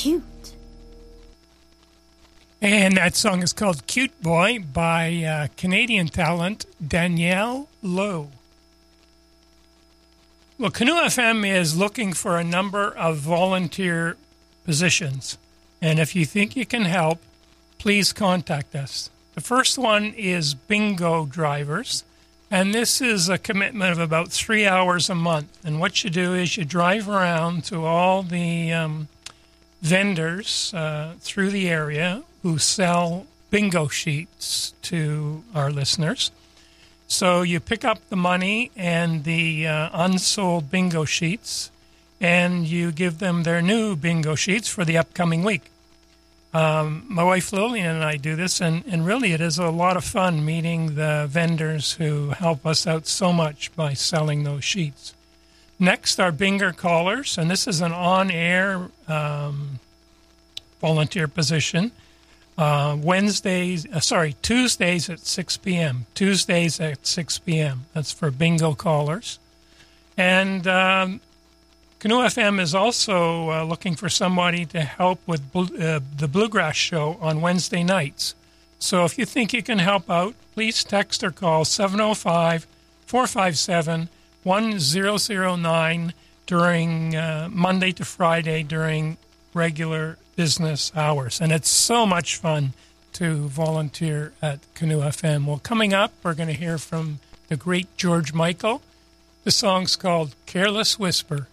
cute. And that song is called Cute Boy by Canadian talent Danielle Lowe. Well, Canoe FM is looking for a number of volunteer positions. And if you think you can help, please contact us. The first one is bingo drivers. And this is a commitment of about 3 hours a month. And what you do is you drive around to all the vendors through the area who sell bingo sheets to our listeners. So you pick up the money and the unsold bingo sheets, and you give them their new bingo sheets for the upcoming week. My wife Lillian and I do this, and really it is a lot of fun meeting the vendors who help us out so much by selling those sheets. Next are bingo callers, and this is an on-air volunteer position. Tuesdays at 6 p.m. Tuesdays at 6 p.m. That's for bingo callers. And Canoe FM is also looking for somebody to help with the Bluegrass Show on Wednesday nights. So if you think you can help out, please text or call 705-457-1009 during Monday to Friday during regular business hours. And it's so much fun to volunteer at Canoe FM. Well, coming up, we're going to hear from the great George Michael. The song's called Careless Whisper.